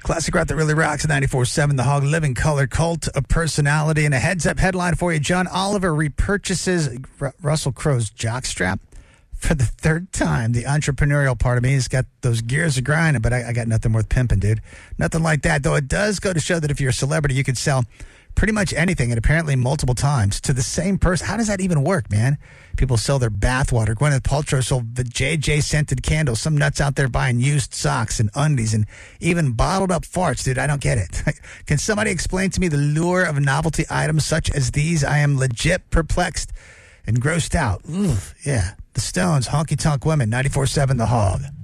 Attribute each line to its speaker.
Speaker 1: Classic rock that really rocks at 94.7 The Hog, Living Color, Cult of Personality. And a heads-up headline for you. John Oliver repurchases Russell Crowe's jockstrap for the third time. The entrepreneurial part of me has got those gears are grinding, but I got nothing worth pimping, dude. Nothing like that. Though it does go to show that if you're a celebrity, you could sell pretty much anything, and apparently multiple times, to the same person. How does that even work, man? People sell their bathwater. Gwyneth Paltrow sold the JJ scented candles. Some nuts out there buying used socks and undies and even bottled up farts, dude. I don't get it. Can somebody explain to me the lure of novelty items such as these? I am legit perplexed and grossed out. Ooh, yeah. The Stones, Honky Tonk Women, 94.7 The Hog.